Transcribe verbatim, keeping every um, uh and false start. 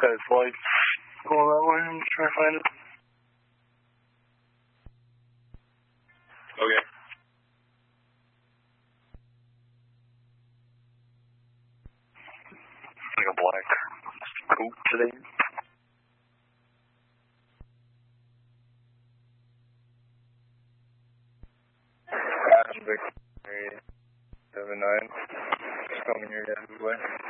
guy's lights going that way. I'm trying to find it. Okay. Like a black coupe today. Victory seven nine. Just coming your guys' way.